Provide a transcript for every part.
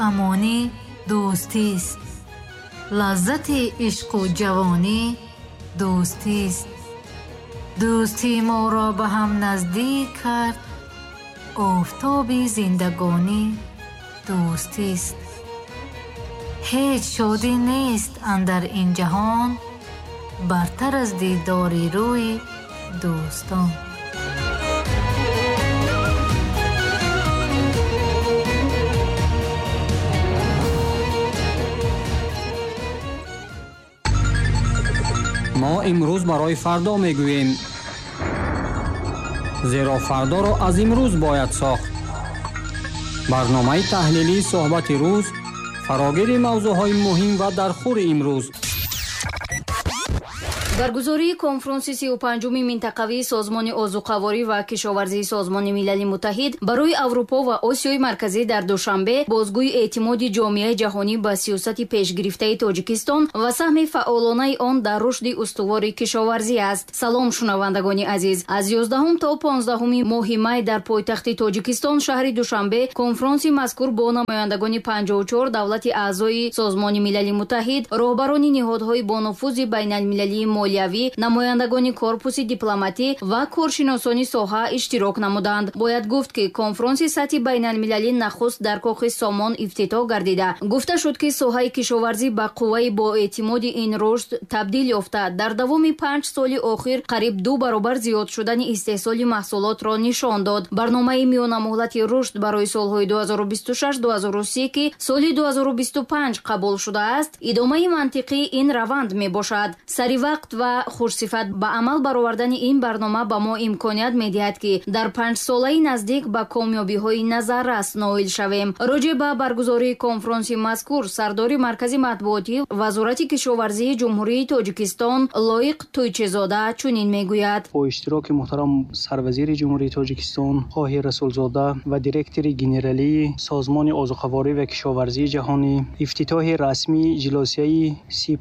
امانی دوستی است. لذت عشق و جوانی دوستی است. دوستی ما را به هم نزدیک کرد. آفتاب زندگانی دوستی است. هیچ شادی نیست اندر این جهان برتر از دیدار روی دوستان. ما امروز برای فردا میگوییم، زیرا فردا را از امروز باید ساخت. برنامه تحلیلی صحبت روز فراگیر موضوعهای مهم و در خور امروز. برگزاری کنفرانس 35 منطقوی سازمان آذوقه‌واری و کشاورزی سازمان ملل متحد برای اروپا و آسیای مرکزی در دوشنبه بازگوی اعتماد جامعه جهانی به سیاست پیشگرفته تاجیکستان و سهم فعالانه آن در رشد استوار کشاورزی است. سلام شنوندگان عزیز، از 11 تا 15 ماه می در پایتخت تاجیکستان شهر دوشنبه کنفرانس مذکور با نمایندگان 54 دولت اعضای سازمان ملل متحد، راهبران نهادهای با نفوذ بین المللی مالیوی، نمایندگان کورپوس دیپلماتی و کارشناسان ساحه اشتراک نمودند. باید گفت که کنفرانس سطحی بین المللی نخست در کاخ سامان افتتاح گردیده. گفته شد که ساحه کشاورزی به قوه با اعتماد این رشد تبدیل یافته. در دوام 5 سال اخیر قریب 2 برابر زیاد شدن استحصال محصولات را نشان داد. برنامه میانه مهلت رشد برای سالهای 2026-2030 که سال 2025 قبول شده است، ادامه منطقی این روند می باشد. سری وقت و خوشصفت به عمل برآوردن این برنامه به ما امکانیت می‌دهد که در 5 ساله نزدیک به کامیابی‌های نظررس نائل شویم. راجع به برگزاری کنفرانس مذکور سردار مرکزی مطبوعاتی وزارت کشاورزی جمهوری تاجیکستان لایق تویچه‌زاده چنین میگوید: با اشتراک محترم سروزیر جمهوری تاجیکستان خواهی رسولزاده و دیرکتور گنرالی سازمان آذوقه‌واری و کشاورزی جهانی، افتتاح رسمی جلسه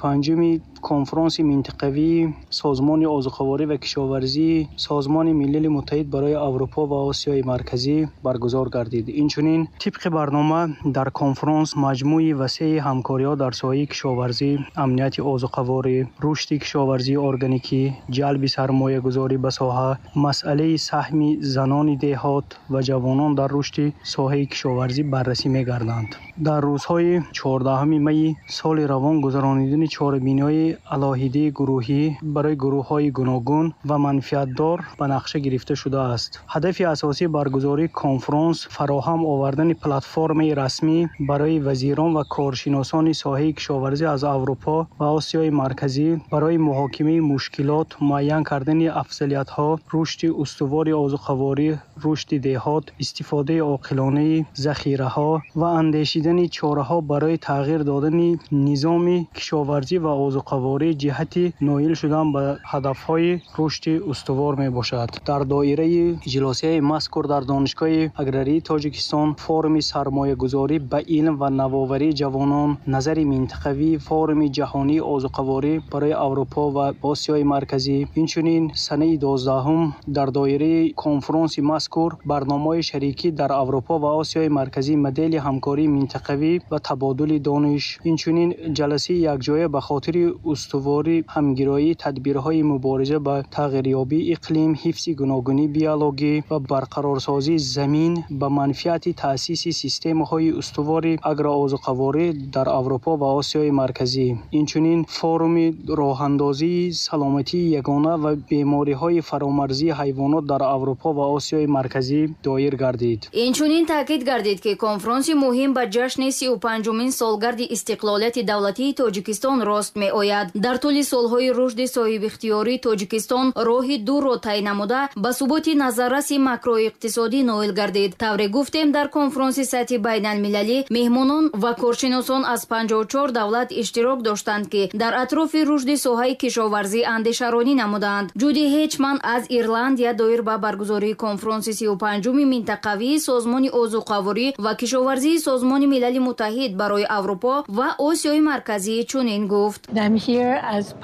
35 کنفرانس منطقوی سازمان آذوقه‌واری و کشاورزی سازمان ملل متحد برای اروپا و آسیای مرکزی برگزار گردید. اینچنین طبق برنامه در کنفرانس مجموعی وسیع همکاری‌ها در ساحه کشاورزی، امنیت آذوقه‌واری، رشد کشاورزی ارگانیکی، جلب سرمایه‌گذاری به ساحه، مسئله سهم زنان دهات و جوانان در رشد ساحه کشاورزی بررسی می‌گردند. در روزهای 14 می سال روان گذرانیدن چهاربینی‌های علاهیده گروهی برای گروه‌های گوناگون و منفعت‌دار به نقشه گرفته شده است. هدف اساسی برگزاری کنفرانس فراهم آوردن پلتفرم رسمی برای وزیران و کارشناسان ساحه کشاورزی از اروپا و آسیای مرکزی برای محاکمه مشکلات، معین کردن افضلیت‌ها، رشد استوار آذوقه‌واری، رشد دهات، استفاده عاقلانه ذخیره‌ها و اندیشیدن چاره‌ها برای تغییر دادن نظام کشاورزی و آذوقه‌واری جهت نائل شدن به هدف‌های رشد استوار می باشد. در دایره جلسه مذکور در دانشگاه اگراری تاجیکستان فورم سرمایه‌گذاری به علم و نوآوری جوانان، نظر منطقوی فورم جهانی آذوقه‌واری برای اروپا و آسیای مرکزی، اینچنین سنه 12 در دایره کنفرانس مذکور برنامه شریکی در اروپا و آسیای مرکزی مدل همکاری منطقوی و تبادل دانش، اینچنین جلسه یکجایه به خاطر استواری همگرایی تدبیرهای مبارزه با تغییریابی اقلیم، حفظ گوناگونی بیولوژی و برقرارسازی زمین به منفعت تأسیس سیستم‌های استواری آذوقه‌واری در اروپا و آسیای مرکزی، اینچنین فورم راه‌اندازی سلامتی یگانه و بیماری‌های فرامرزی حیوانات در اروپا و آسیای مرکزی دایر گردید. اینچنین تاکید گردید که کنفرانس مهم به جشن 35مین سالگرد استقلالیت دولتی تاجیکستان راست می‌آید. در طول سالهای رشد صاحب اختیاری تاجیکستان راه دور را طی نموده به ثبات نظررس ماکرواقتصادی نائل گردید. طوری گفتیم در کنفرانس سطحی بین المللی مهمانان و کارشناسان از 54 دولت اشتراک داشتند که در اطراف رشد ساحه کشاورزی اندیشه‌رانی نمودند. جودی هیچمن از ایرلندیا دایر به برگزاری کنفرانس 35 منطقوی سازمان آذوقه‌واری و کشاورزی سازمان ملل متحد برای اروپا و آسیای مرکزی چنین گفت: I'm here as part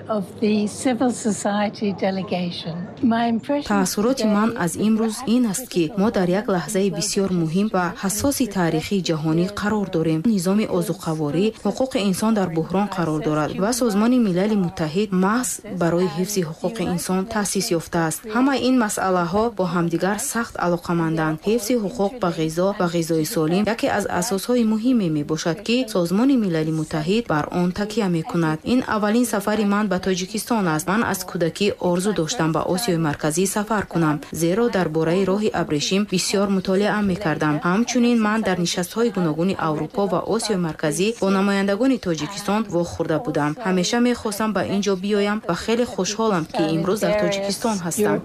تأثیرات من از امروز این است که ما در یک لحظه بسیار مهم و حساس تاریخی جهانی قرار داریم. نظام عضوقواری حقوق انسان در بحران قرار دارد و سازمان ملل متحد محض برای حفظ حقوق انسان تأسیس یافته است. همه این مسئله ها با همدیگر سخت علاقمندند. حفظ حقوق به غذا و غذای سالم یکی از اساس های مهمی می باشد که سازمان ملل متحد بر آن تکیه می کند. این اولین سفر من به تاجیکستان است. من از کودکی آرزو داشتم به آسیای مرکزی سفر کنم، زیرا درباره راه ابریشم بسیار مطالعه می کردم. همچنین من در نشست‌های گوناگون اروپا و آسیای مرکزی با نمایندگان تاجیکستان واخورده بودم. همیشه می‌خواستم به اینجا بیایم و خیلی خوشحالم که امروز در تاجیکستان هستم.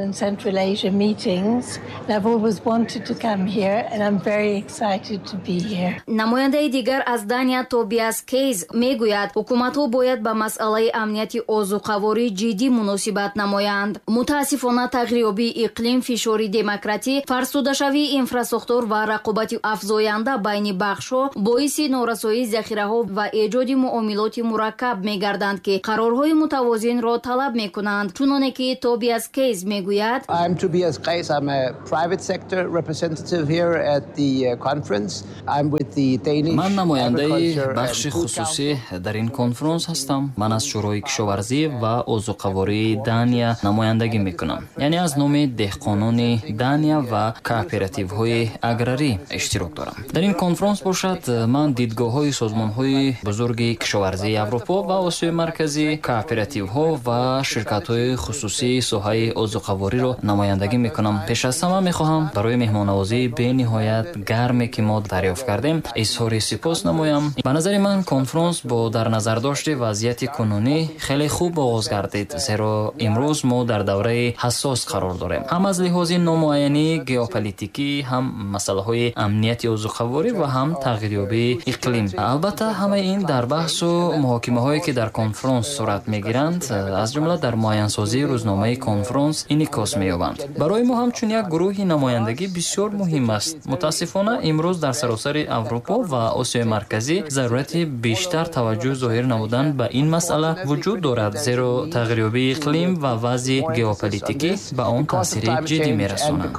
نماینده دیگر از دانیا توبیاس کیز میگوید حکومت‌ها باید به مسئله امنیت عضوقواری جدی مناسبت نمایند. متاسفانه تغییریابی اقلیم، فشار دموکراتی، فرسوده‌شوی اینفراستراکتور و رقابت افزاینده بین بخش‌ها باعث نارسایی ذخیره‌ها و ایجاد معاملات مرکب می‌گردند که قرارهای متوازن را طلب می‌کنند. چنانه که توبیاس کیز میگوید I'm Tobias Kreis. I'm a private sector representative here at the conference. I'm with the Danish من نماینده بخش خصوصی در این کنفرانس هستم. من از شورای کشاورزی و عضوقواری دانیا نمایندگی میکنم. یعنی از نام دهقانان دانیا و کوآپراتیوهای اگراری اشتراک دارم. در این کنفرانس باشد من دیدگاه‌های سازمان‌های بزرگ کشاورزی اروپا و آسیای مرکزی، کوآپراتیوها و شرکت‌های خصوصی ساحه عضوقواری را نمایندگی میکنم. پیش از همه میخواهم برای مهمان‌نوازی به نهایت گرمی که ما دریافت کردیم اظهار سپاس نمایم. به نظر من کنفرانس با در نظر داشته وضعیت کنونی خیلی خوب آغاز گردید، زیرا امروز ما در دوره حساس قرار داریم. هم از لحاظ نامعینی ژئوپلیتیکی، هم مسائل امنیت عضوقواری و هم تغییریابی اقلیم. البته همه این در بحث و محاکمه‌هایی که در کنفرانس صورت می‌گیرند از جمله در معین‌سازی روزنامه کنفرانس انعکاس می‌یابند. برای ما همچون یک گروه نمایندگی بسیار مهم است. متاسفانه امروز در سراسر اروپا و آسیای مرکزی ضرورت بیشتر توجه ظاهر نمودن به این مسئله وجود دارد، زیرا تغییریابی اقلیم و وضع ژئوپلیتیکی به آن تاثیر جدی می‌رسانند.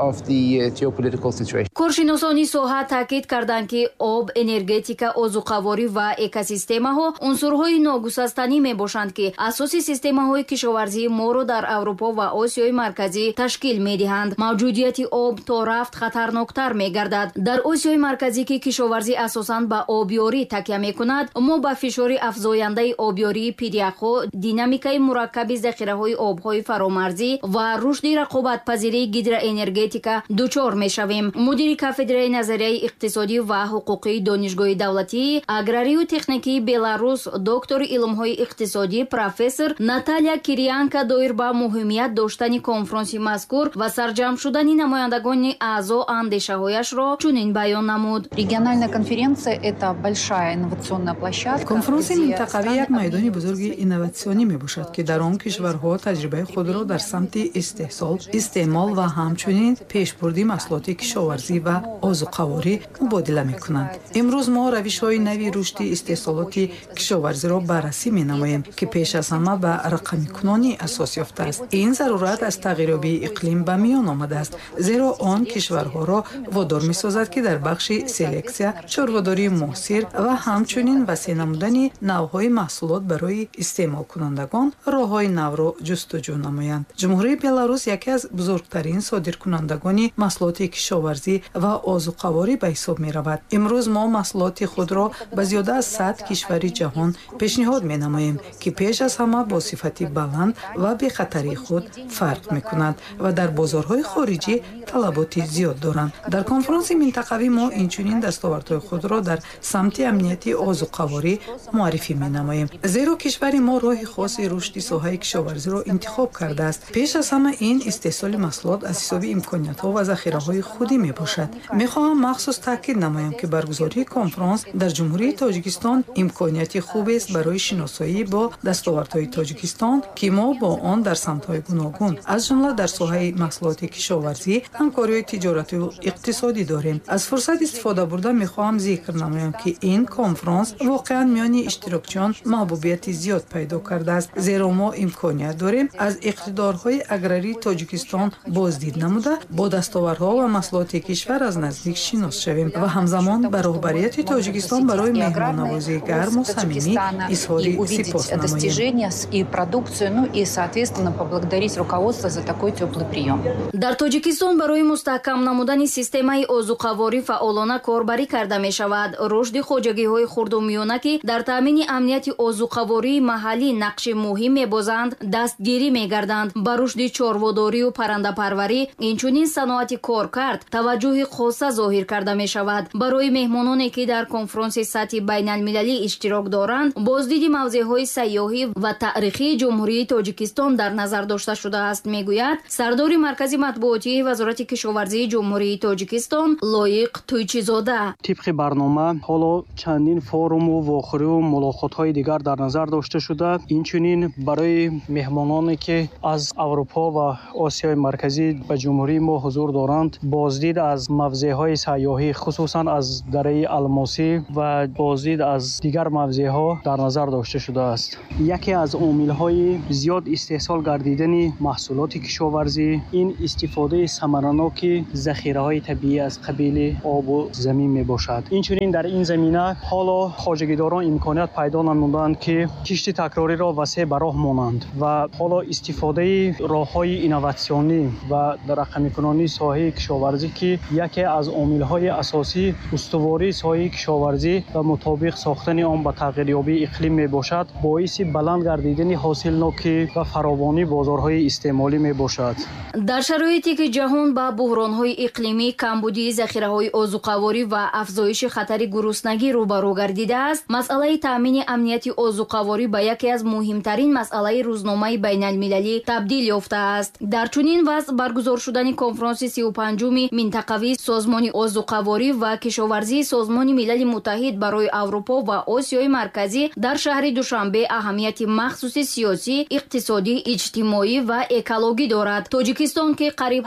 کارشناسان ساحه تاکید کردند که آب، انرژتیکا، عضوقواری و اکوسیستم‌ها عنصرهای ناگسستنی میباشند که اساس سیستم‌های کشاورزی ما را در اروپا و آسیای مرکزی تشکیل می‌دهند. موجودیت آب تا رفت خطرناکتر می‌گردد. در آسیای مرکزی که کشاورزی اساساً به آبیاری تکیه می‌کند، ما با فشار افزاینده آبیاری، پیری‌ها، دینامیکای مرکب ذخیره‌های آب‌های فرامرزی و رشد رقابت‌پذیری هیدروانرژتیکا دچار می‌شویم. مدیر کافدرای نظریه اقتصادی و حقوقی دانشگاه دولتی اگراری و تکنیکی بلاروس دکتر علوم‌های اقتصادی پروفسور ناتالیا کیریانکا دایر به مهمیت داشتن کنفرانس مذکور و سرجم شدن نمایندگان اعضا اندیشه‌هایش را چنین بیان نمود. Региональная конференция – это большая инновационная площадка. کنفرانس منطقوی یک میدان بزرگ اینوواسیونی میباشد که در آن کشورها تجربه خود را در سمت استحصال، استعمال و همچنین پیشبرد محصولات کشاورزی و عضوقواری مبادله میکنند. امروز ما روش‌های نوی رشد استحصالات کشاورزی را بررسی می‌نماییم که پیش از همه به رقمی کنانی اساس یافته است. این ضرورت از تغییریابی اقلیم به میان آمده است، زیرا آن کشورها را وادار می‌سازد که در بخش سلکسیا، چاره‌داری موثر و همچنین وسیع نمودن نوع‌های محصولات برای استعمال کنندگان راه‌های نو را جستجو نمایند. جمهوری بلاروس یکی از بزرگترین صادرکنندگان محصولات کشاورزی و عضوقواری به حساب می‌رود. امروز ما محصولات خود را به زیاده از 100 کشور جهان پیشنهاد می‌نماییم که پیش از همه با صفت بلند و بی خطری خود فرق می‌کنند و در بازارهای خارجی طلبات زیاد دارند. در کنفرانس منطقوی ما اینچنین دستاوردهای خود را در سمت امنیت عضوقواری معرفی می‌نماییم، زیرا کشور ما راه خاصی رشد ساحه کشاورزی را انتخاب کرده است. پیش از همه این استحصال محصولات از حساب امکانیت‌ها و ذخیره‌های خودی میباشد. می‌خواهم مخصوص تاکید نمایم که برگزاری کنفرانس در جمهوری تاجیکستان امکانیت خوبی است برای شناسایی با دستاوردهای تاجیکستان که ما با آن در سمت‌های گوناگون از جمله در ساحه محصولات کشاورزی ҳамкориҳои тиҷорату иқтисодӣ дорем. аз фурсат истифода бурда мехоҳам зикр намоям ки ин конфронс воқеан миёни иштирокчиён маҳбубияти зиёд пайдо кардааст, зеро мо имконият дорем аз иқтидорҳои аграрии тоҷикистон боздид намуда бо дастовардҳо ва маҳсулоти кишвар аз наздик шинос шавем ва ҳамзамон ба роҳбарияти тоҷикистон барои меҳмоннавозии гарму самимӣ изҳори сипос намоем. И продукцию, и, соответственно, поблагодарить руководство за такой теплый прием. дар тоҷикистон барои мустаҳкам намудани системаи озуқаворӣ фаъолона корбарӣ карда мешавад. рушди хоҷагиҳои хурду миёна ки дар таъмини амнияти озуқавории маҳаллӣ нақши муҳим мебозанд, дастгирӣ мегарданд. ба рушди чорводорию паррандапарварӣ, инчунин саноати коркард таваҷҷӯҳи хоса зоҳир карда мешавад. барои меҳмононе ки дар конфронси сатҳи байналмилалӣ иштирок доранд, боздиди мавзеъҳои сайёҳӣ ва таърихии ҷумҳурии тоҷикистон дар назар дошта шудааст, мегӯяд сардори маркази матбуотии вазорати кишоварзии ҷумҳурии тоҷикистон лоиқ тӯйчизода. тибқи барнома ҳоло чандин форуму вохӯрию мулоқотҳои дигар дар назар дошта шуда, инчунин барои меҳмононе ки аз аврупо ва осиёи марказӣ ба ҷумҳурии мо ҳузур доранд, боздид аз мавзеъҳои сайёҳӣ, хусусан аз дараи алмосӣ ва боздид аз дигар мавзеъҳо дар назар дошта шудааст. яке аз омилҳои зиёд истеҳсол гардидани маҳсулоти кишоварзӣ ин истифодаи самараноки захираҳои табиӣ аз қабили обу замин мебошад. инчунин дар ин замина ҳоло хоҷагидорон имконият пайдо намуданд ки кишти такрориро васеъ ба роҳ монанд ва ҳоло истифодаи роҳҳои инноватсионӣ ва рақамикунонии соҳаи кишоварзӣ ки яке аз омилҳои асосии устувории соҳаи кишоварзӣ ва мутобиқ сохтани он ба тағйирёбии иқлим мебошад, боиси баланд гардидани ҳосилнокӣ ва фаровонии бозорҳои истеъмолӣ мебошад. дар шароите ки ҷаҳон ба буҳронҳои иқлимӣ, камбудии захираҳои озуқаворӣ ва афзоиши хатари гуруснагӣ рӯбарӯ гардидааст, масъалаи таъмини амнияти озуқаворӣ ба яке аз муҳимтарин масъалаи рӯзномаи байналмилалӣ табдил ёфтааст. дар чунин вазъ баргузор шудани конфронси 35-уми минтақавии созмони озуқаворӣ ва кишоварзии созмони милали муттаҳид барои Аврупо ва Осиёи марказӣ дар шаҳри Душанбе аҳамияти махсуси сиёсӣ, иқтисодӣ, иҷтимоӣ ва экологӣ дорад. тоҷикистон ки қариб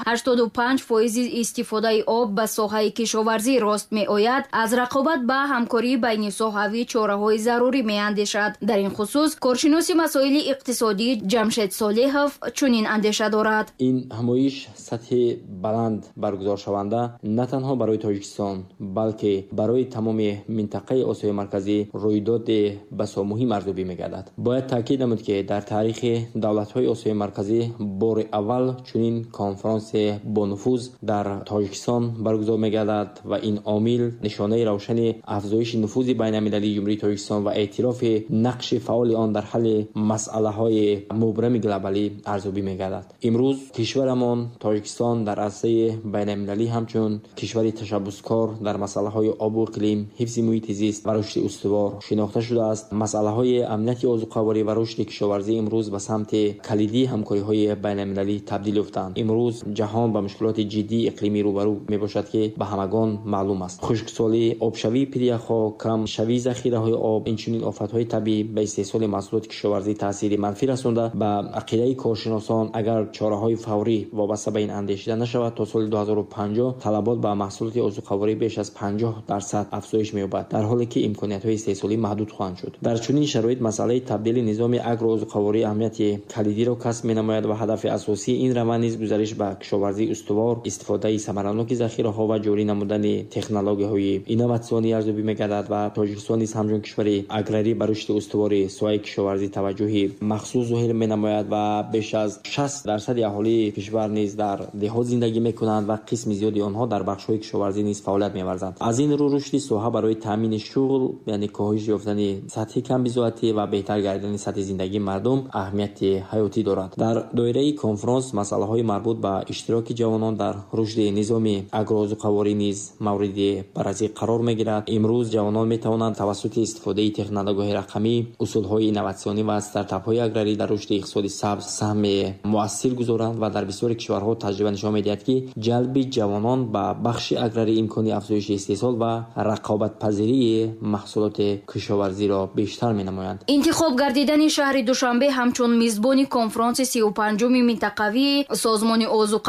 85% истифодаи об ба соҳаи кишоварзӣ рост меояд, аз рақобат ба ҳамкории байнисоҳавӣ чораҳои зарурӣ меандешад. дар ин хусус коршиноси масоили иқтисодӣ Ҷамшед Солеҳов чунин андеша дорад. ин ҳамоиш сатҳи баланд баргузоршаванда на танҳо барои тоҷикистон, балки барои тамоми минтақаи осиёи марказӣ рӯйдоди басо муҳим арзёбӣ мегардад. бояд таъкид намуд ки дар таърихи давлатҳои осиёи марказӣ бори аввал чунин конфронсе бо нуфуз дар тоҷикистон баргузор мегардад ва ин омил нишонаи равшани афзоиши нуфузи байналмилалии ҷумҳурии тоҷикистон ва эътирофи нақши фаъоли он дар ҳалли масъалаҳои мубрами глобалӣ арзёбӣ мегардад. имрӯз кишварамон тоҷикистон дар арсаи байналмилалӣ ҳамчун кишвари ташаббускор дар масъалаҳои обу иқлим, ҳифзи муҳити зист ва рушди устувор шинохта шудааст. масъалаҳои амнияти озуқаворӣ ва рушди кишоварзӣ имрӯз ба самти калидии ҳамкориҳои байналмилалӣ табдил ёфтанд. имрӯз ҷаҳон ба мушкилоти ҷиддии иқлимӣ рӯбарӯ мебошад ки ба ҳамагон маълум аст. хушксолӣ, обшавии пиряхҳо, камшавии захираҳои об, инчунин офатҳои табиӣ ба истеҳсоли маҳсулоти кишоварзӣ таъсири манфӣ расонда. ба ақидаи коршиносон агар чораҳои фаврӣ вобаста ба ин андешида нашавад, то соли 2050 талабот ба маҳсулоти озуқаворӣ беш аз 50% афзоиш меёбад, дар ҳоле ки имкониятҳои истеҳсолӣ маҳдуд хоҳанд шуд. дар чунин шароит масъалаи табдили низоми агроозуқаворӣ аҳамияти калидиро касб менамояд ва ҳадафи асосии ин раванд низ гузариш ба кишоварзии устувор, истифодаи самараноки захираҳо ва ҷорӣ намудани технологияҳои инноватсионӣ арзёбӣ мегардад ва тоҷикистон низ ҳамчун кишвари аграрӣ ба рушди устувори соҳаи кишоварзӣ таваҷҷӯҳи махсус зоҳир менамояд ва беш аз 60% аҳолии кишвар низ дар деҳот зиндагӣ мекунанд ва қисми зиёди онҳо дар бахшҳои кишоварзӣ низ фаъолият меварзанд. аз ин рӯ рушди соҳа барои таъмини шуғл, яъне коҳиш ёфтани сатҳи камбизоатӣ ва беҳтар гардидани сатҳи зиндагии мардум аҳамияти ҳаётӣ дорад. дар доираи конфронс масъалаҳои марбут ба иштироки ҷавонон дар рушди низоми агроозуқаворӣ низ мавриди баразӣ қарор мегирад. имрӯз ҷавонон метавонанд тавассути истифодаи технологияҳои рақамӣ, усулҳои инноватсионӣ ва стартапҳои аграрӣ дар рушди иқтисоди сабз саҳми муассир гузоранд ва дар бисёри кишварҳо таҷриба нишон медиҳад ки ҷалби ҷавонон ба бахши аграрӣ имкони афзоиши истеҳсол ва рақобатпазирии маҳсулоти кишоварзиро бештар менамоянд. интихоб гардидани шаҳри Душанбе ҳамчун мизбони конфронси 35-уми минтақавии созмони озуқаворӣ ва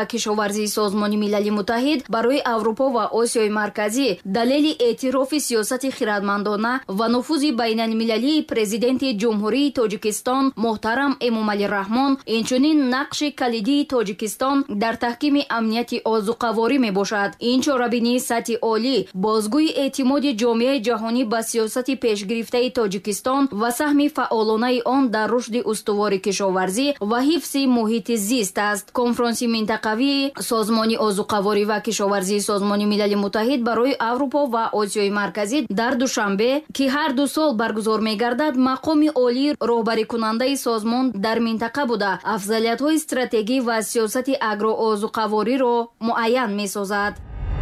ва кишоварзии созмони милали муттаҳид барои Аврупо ва Осиёи марказӣ далели эътирофи сиёсати хиратмандона ва нуфузи байналмилалии президенти ҷумҳурии Тоҷикистон муҳтарам Эмомалӣ Раҳмон инчунин нақши калидии Тоҷикистон дар таҳкими амнияти озуқаворӣ мебошад. Ин чорабинии сатҳи олӣ бозгӯи эътимоди ҷомеаи ҷаҳонӣ ба сиёсати пешгирифтаи Тоҷикистон ва саҳми фаъолонаи он дар рушди устувори кишоварзӣ ва ҳифзи муҳити зист аст. Конфронси минтақавии созмони озуқаворӣ ва кишоварзии созмони милали муттаҳид барои Аврупо ва Осиёи марказӣ дар душанбе ки ҳар 2 сол баргузор мегардад мақоми олии роҳбарикунандаи созмон дар минтақа буда афзалиятҳои стратегӣ ва сиёсати агроозуқавориро муайян месозад.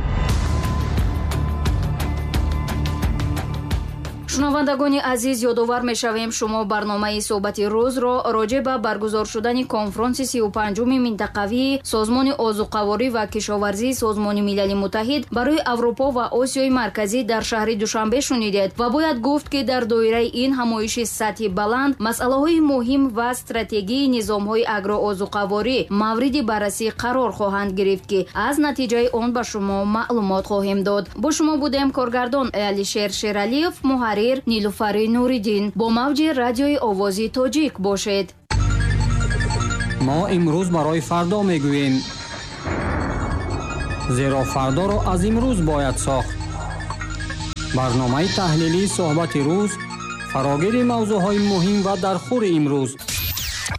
шунавандагони азиз, ёдовар мешавем шумо барномаи суҳбати рӯзро роҷеъ ба баргузор шудани конфронси 35-уми минтақавии созмони озуқаворӣ ва кишоварзии созмони милали муттаҳид барои Аврупо ва Осиёи марказӣ дар шаҳри Душанбе шунидед ва бояд гуфт, ки дар доираи ин ҳамоиши сатҳи баланд масъалаҳои муҳим ва стратегии низомҳои агроозуқаворӣ мавриди баррасӣ қарор хоҳанд гирифт, ки аз натиҷаи он ба шумо маълумот хоҳем дод. Бо шумо будем коргардон Алишер Шералиев, муҳаррир Нилуфари Нуриддин. Бо мавҷи радиои овози тоҷик бошед. мо имрӯз барои фардо мегӯем, зеро фардоро аз имрӯз бояд сохт. барномаи таҳлилии суҳбати рӯз фарогири мавзӯъҳои муҳим ва дархури имрӯз.